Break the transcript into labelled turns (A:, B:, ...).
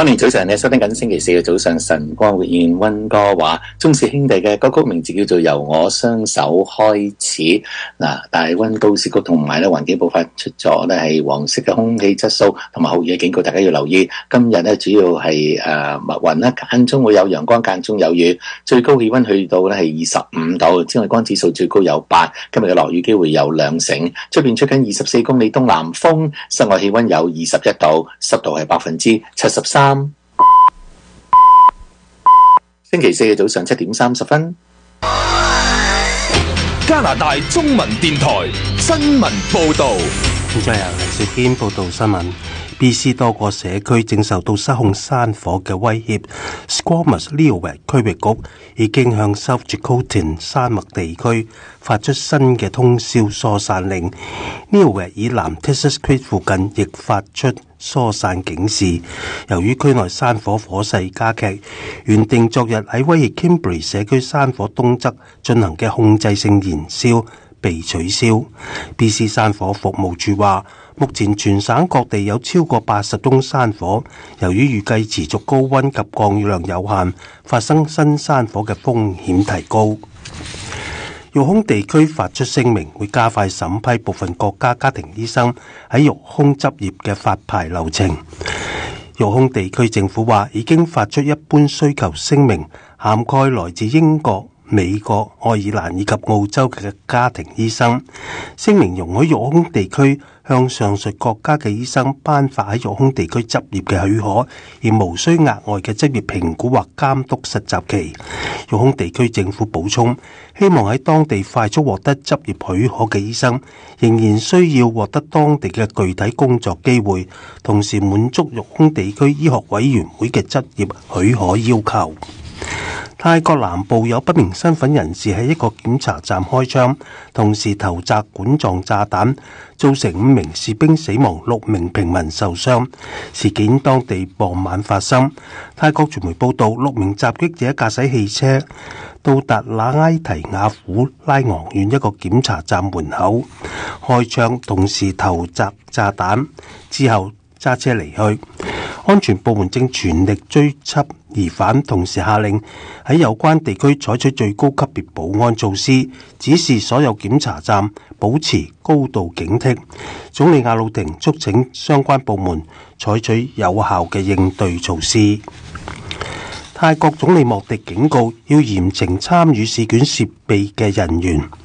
A: Good morning， 早晨，你收聽緊星期四嘅早上晨光活現溫哥華鍾氏兄弟嘅歌曲，名字叫做由我雙手開始。大溫都市局同埋咧環境部發出咗咧係黃色嘅空氣質素同埋酷熱嘅警告，大家要留意。今日咧主要係密雲啦，間中會有陽光，間中有雨，最高氣溫去到咧係25度，紫外光指數最高有8，今日嘅落雨機會有2成，出邊出緊24公里東南風，室外氣溫有21度，濕度係73%。星期四嘅早上7點30分，
B: 加拿大中文電台新聞報導。
C: 現在由黎兆堅報道新聞。BC 多個社區正受到失控山火嘅威脅 ，Squamish Leeward 區域局已經向 South Jacotin 山脈地區發出新嘅通宵疏散令。Leeward 以南 Texas Creek 附近亦發出疏散警示。由於區內山火火勢加劇，原定昨日喺威脅 Kimberley 社區山火東側進行嘅控制性燃燒被取消。BC 山火服務處話，目前全省各地有超過80宗山火，由於預計持續高溫及降雨量有限，發生新山火嘅風險提高。育空地區發出聲明，會加快審批部分國家家庭醫生喺育空執業嘅發牌流程。育空地區政府話已經發出一般需求聲明，涵蓋來自英國、美國、愛爾蘭以及澳洲嘅家庭醫生。聲明容許育空地區向上述國家嘅醫生頒發喺育空地區執業嘅許可，而無需額外嘅執業評估或監督實習期。育空地區政府補充，希望喺當地快速獲得執業許可嘅醫生，仍然需要獲得當地嘅具體工作機會，同時滿足育空地區醫學委員會嘅執業許可要求。泰國南部有不明身份人士喺一個檢查站開槍，同時投擲管狀炸彈，造成5名士兵死亡，6名平民受傷。事件當地傍晚發生。泰國傳媒報道，6名襲擊者駕駛汽車到達那埃提亞府拉昂縣一個檢查站門口開槍，同時投擲炸彈，之後揸車離去。安全部門正全力追緝疑犯，同時下令喺有關地區採取最高級別保安措施，指示所有檢查站保持高度警惕。總理阿魯廷促請相關部門採取有效嘅應對措施。泰國總理莫迪警告要嚴懲參與試卷涉弊嘅人員。